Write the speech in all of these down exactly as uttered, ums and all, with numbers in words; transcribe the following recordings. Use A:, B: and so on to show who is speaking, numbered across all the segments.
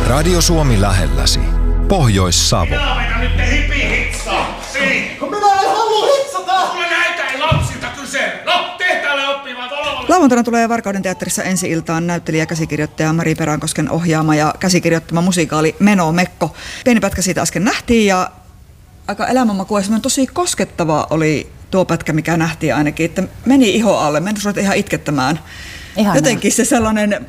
A: Radio Suomi lähelläsi. Pohjois-Savo.
B: Minä vedän nyt te hipihitsaa! Niin!
C: Kun minä en halua hitsata!
B: Kuule näitä ei lapsilta kyse! No, tehtäälle oppivat ololle!
D: Lauantaina tulee Varkauden teatterissa ensi-iltaan näyttelijä ja käsikirjoittaja Mari Perankosken ohjaama ja käsikirjoittama musikaali Meno Mekko. Pieni pätkä siitä äsken nähtiin ja aika elämänmakua ja tosi koskettava oli tuo pätkä, mikä nähtiin ainakin, että meni iho alle. Mennä ruvetaan ihan itkettämään. Ihan jotenkin se sellainen,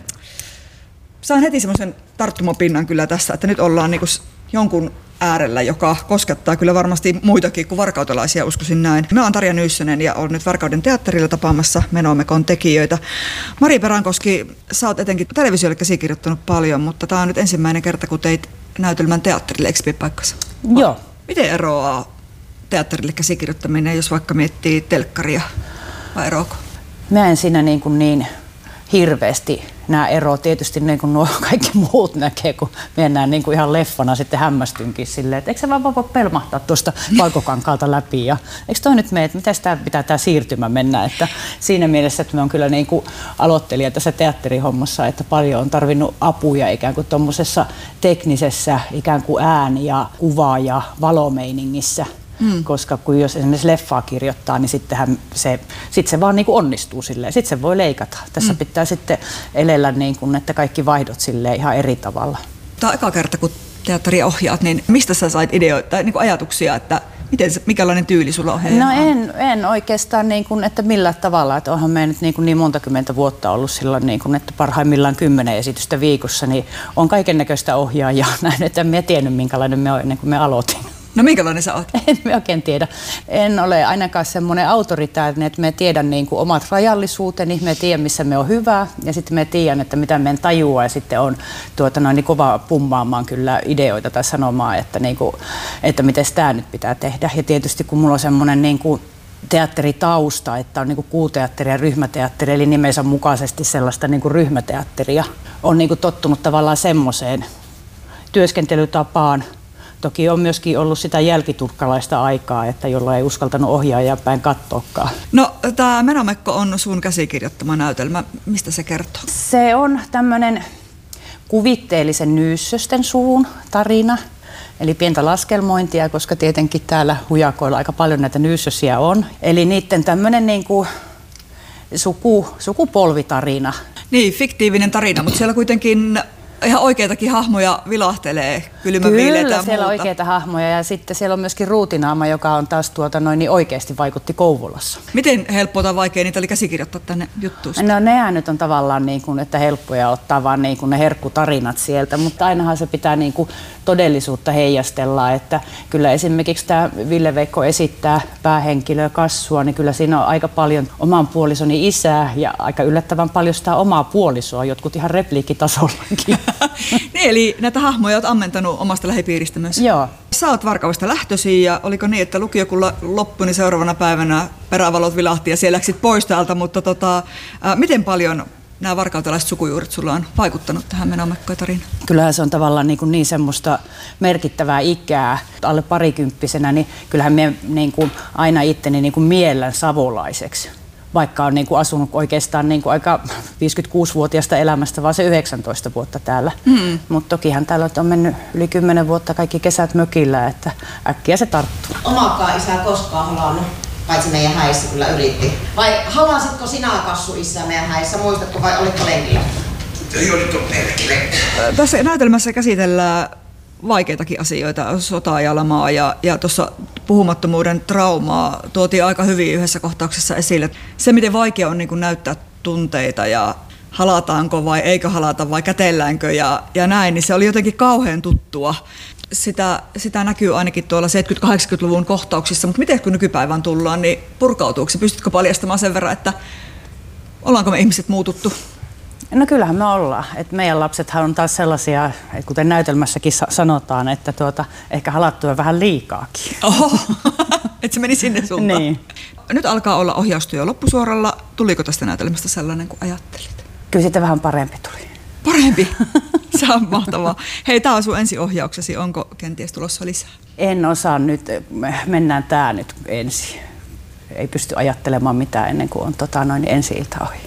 D: sain heti semmoisen tarttumapinnan kyllä tässä, että nyt ollaan niinku jonkun äärellä, joka koskettaa kyllä varmasti muitakin kuin varkautelaisia, uskoisin näin. Mä oon Tarja Nyssänen ja olen nyt Varkauden teatterilla tapaamassa Meno Mekon tekijöitä. Mari Perankoski, sä oot etenkin televisiolle käsikirjoittanut paljon, mutta tää on nyt ensimmäinen kerta, kun teit näytelmän teatterille, eikö pidä paikkansa?
E: Joo.
D: Miten eroaa teatterille käsikirjoittaminen, jos vaikka miettii telkkaria, vai eroako?
E: Mä en siinä niin, kuin niin hirveästi nämä eroa. Tietysti niin kuin nuo kaikki muut näkee, kun mennään niin kuin ihan leffana sitten hämmästynkin silleen, että eikö se vaan voi pelmahtaa tuosta valkokankaalta läpi ja eikö toi nyt mene, että miten sitä pitää tämä siirtymä mennä, että siinä mielessä, että me on kyllä niin kuin aloittelija tässä teatterihommassa, että paljon on tarvinnut apuja ikään kuin tuommoisessa teknisessä ikään kuin ääni- ja kuva- ja valomeiningissä. Mm. Koska kun jos esimerkiksi leffaa kirjoittaa, niin sittenhän se, sit se vaan niin kuin onnistuu silleen. Sitten se voi leikata. Tässä mm. pitää sitten elellä niin kuin, että kaikki vaihdot silleen ihan eri tavalla.
D: Tämä on eka kerta, kun teatteria ohjaat, niin mistä sä sait ideoita tai niin kuin ajatuksia, että miten, mikälainen tyyli sulla on?
E: No en, en oikeastaan, niin kuin, että millä tavalla. Että onhan meillä nyt niin, kuin niin monta kymmentä vuotta ollut silloin, niin kuin, että parhaimmillaan kymmenen esitystä viikossa, niin on kaiken näköistä ohjaajaa nähnyt, että en mä tiennyt minkälainen me on ennen kuin me aloitin.
D: No minkälainen sä oot?
E: En mä oikein tiedä. En ole ainakaan semmoinen autoritäärinen, että me tiedän niin kuin omat rajallisuuteni, me tiedän missä me on hyvä ja sitten me tiedän, että mitä me en tajua ja sitten on tuota, noin, niin kova pummaamaan kyllä ideoita tai sanomaan, että, niin kuin, että miten tämä nyt pitää tehdä. Ja tietysti kun mulla on semmoinen niin kuin teatteritausta, että on niin kuin kuuteatteri ja ryhmäteatteri, eli nimensä mukaisesti sellaista niin kuin ryhmäteatteria, on niin kuin tottunut tavallaan semmoiseen työskentelytapaan. Toki on myöskin ollut sitä jälkiturkkalaista aikaa, että jolla ei uskaltanut ohjaajaa päin katsoakaan.
D: No, tämä Meno Mekko on sun käsikirjoittama näytelmä. Mistä se kertoo?
E: Se on tämmöinen kuvitteellisen nyyssösten suvun tarina. Eli pientä laskelmointia, koska tietenkin täällä hujakoilla aika paljon näitä nyyssösiä on. Eli niiden tämmöinen niin kuin suku, sukupolvitarina.
D: Niin, fiktiivinen tarina, mutta siellä kuitenkin ihan oikeitakin hahmoja vilahtelee, kylmän viileitä ja muuta.
E: Kyllä, siellä on oikeita hahmoja ja sitten siellä on myöskin Ruutinaama, joka on taas tuota noin niin oikeasti vaikutti Kouvolassa.
D: Miten helppoa tai vaikea niitä oli käsikirjoittaa tänne juttuun?
E: No nehän nyt on tavallaan niin kuin, että helppoja ottaa vaan niin kuin ne herkkutarinat sieltä, mutta ainahan se pitää niin kuin todellisuutta heijastella, että kyllä esimerkiksi tämä Ville-Veikko esittää päähenkilöä Kassua, niin kyllä siinä on aika paljon oman puolisoni isää ja aika yllättävän paljon sitä omaa puolisoa, jotkut ihan repliikkitasollakin.
D: Niin, eli näitä hahmoja olet ammentanut omasta lähipiiristä myös.
E: Joo.
D: Sä oot Varkaudesta lähtöisin ja oliko niin, että lukio kun loppui, niin seuraavana päivänä perävalot vilahti ja siellä läksit pois täältä, mutta tota, ää, miten paljon nämä varkautelaiset sukujuuret sulla on vaikuttanut tähän Meno Mekko-tarinaan?
E: Kyllähän se on tavallaan niin, kuin niin semmoista merkittävää ikää. Alle parikymppisenä, niin kyllähän minä niin kuin aina itteni niin kuin miellän savolaiseksi. Vaikka on niin kuin asunut oikeastaan niin kuin aika viisikymmentäkuusivuotiaasta elämästä, vaan se yhdeksäntoista vuotta täällä. Mm. Mutta tokihan täällä on mennyt yli kymmenen vuotta kaikki kesät mökillä, että äkkiä se tarttuu.
C: Omakaan isä koskaan halannut, paitsi meidän häissä kyllä yritti. Vai halasitko sinä Kassu isä meidän häissä, muistatko vai olitko lenkillä?
B: Ei olit tuon perkele.
D: Tässä näytelmässä käsitellään vaikeitakin asioita, sotaa ja lamaa ja, ja tuossa puhumattomuuden traumaa tuotiin aika hyvin yhdessä kohtauksessa esille. Se, miten vaikea on niin kuin näyttää tunteita ja halataanko vai eikö halata vai kätelläänkö ja, ja näin, niin se oli jotenkin kauhean tuttua. Sitä, sitä näkyy ainakin tuolla seitsemänkymmentä-kahdeksankymmentäluvun kohtauksissa, mutta miten kun nykypäivään tullaan, niin purkautuuko? Pystytkö paljastamaan sen verran, että ollaanko me ihmiset muututtu?
E: No kyllähän me ollaan. Et meidän lapsethan on taas sellaisia, että kuten näytelmässäkin sanotaan, että tuota, ehkä halattuja vähän liikaakin.
D: Oho, että se meni sinne suuntaan.
E: Niin.
D: Nyt alkaa olla ohjaustyö loppusuoralla. Tuliko tästä näytelmästä sellainen kuin ajattelit?
E: Kyllä sitten vähän parempi tuli.
D: Parempi? Se on mahtavaa. Hei, tämä on sun ensiohjauksesi. Onko kenties tulossa lisää?
E: En osaa nyt. Mennään tää nyt ensin. Ei pysty ajattelemaan mitään ennen kuin on tota, noin ensi-ilta ohi.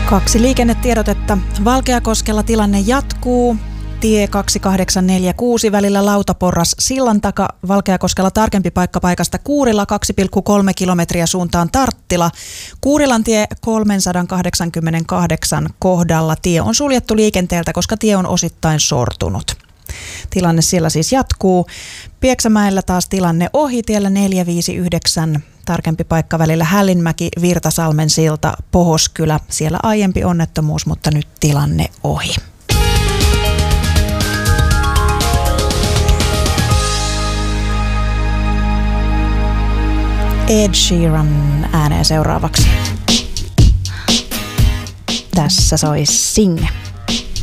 F: Kaksi liikennetiedotetta. Valkeakoskella tilanne jatkuu. Tie kaksikahdeksan neljä kuusi välillä Lautaporras sillan taka. Valkeakoskella tarkempi paikka paikasta Kuurila kaksi pilkku kolme kilometriä suuntaan Tarttila. Kuurilan tie kolmesataakahdeksankymmentäkahdeksan kohdalla tie on suljettu liikenteeltä, koska tie on osittain sortunut. Tilanne siellä siis jatkuu. Pieksämäellä taas tilanne ohi tiellä neljä viisi yhdeksän. Tarkempi paikka välillä Hällinmäki, Virtasalmen silta, Pohoskylä. Siellä aiempi onnettomuus, mutta nyt tilanne ohi. Ed Sheeran ääneen seuraavaksi. Tässä soi Sing.